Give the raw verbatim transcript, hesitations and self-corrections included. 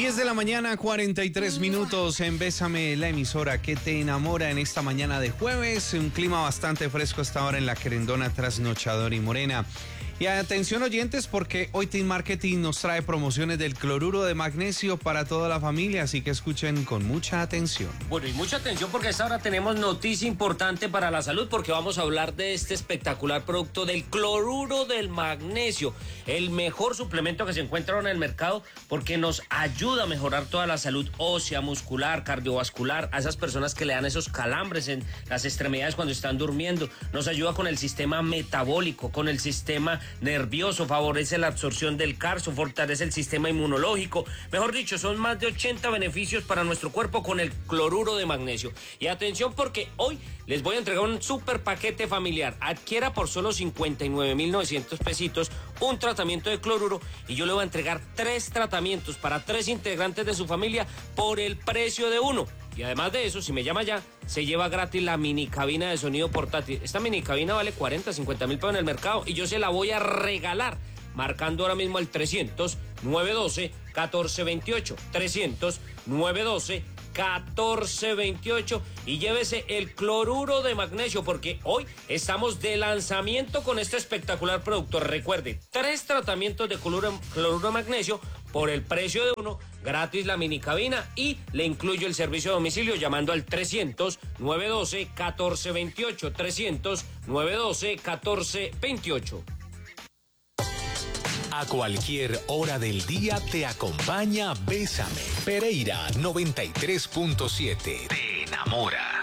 diez de la mañana, cuarenta y tres minutos en Bésame, la emisora que te enamora en esta mañana de jueves. Un clima bastante fresco hasta ahora en la Querendona, Trasnochador y Morena. Y atención oyentes, porque hoy Team Marketing nos trae promociones del cloruro de magnesio para toda la familia, así que escuchen con mucha atención. Bueno, y mucha atención porque a esta hora tenemos noticia importante para la salud, porque vamos a hablar de este espectacular producto del cloruro del magnesio, el mejor suplemento que se encuentra en el mercado porque nos ayuda a mejorar toda la salud ósea, muscular, cardiovascular, a esas personas que le dan esos calambres en las extremidades cuando están durmiendo. Nos ayuda con el sistema metabólico, con el sistema nervioso, favorece la absorción del calcio, fortalece el sistema inmunológico. Mejor dicho, son más de ochenta beneficios para nuestro cuerpo con el cloruro de magnesio. Y atención porque hoy les voy a entregar un super paquete familiar. Adquiera por solo cincuenta y nueve mil novecientos pesitos un tratamiento de cloruro y yo le voy a entregar tres tratamientos para tres integrantes de su familia por el precio de uno. Y además de eso, si me llama ya, se lleva gratis la mini cabina de sonido portátil. Esta mini cabina vale cuarenta, cincuenta mil pesos en el mercado y yo se la voy a regalar marcando ahora mismo el trescientos, novecientos doce, catorce veintiocho. trescientos, novecientos doce, catorce veintiocho y llévese el cloruro de magnesio porque hoy estamos de lanzamiento con este espectacular producto. Recuerde, tres tratamientos de cloruro, cloruro de magnesio por el precio de uno, gratis la mini cabina y le incluyo el servicio de domicilio llamando al trescientos, novecientos doce, catorce veintiocho. trescientos, novecientos doce, catorce veintiocho. A cualquier hora del día te acompaña Bésame. Pereira noventa y tres punto siete. Te enamora.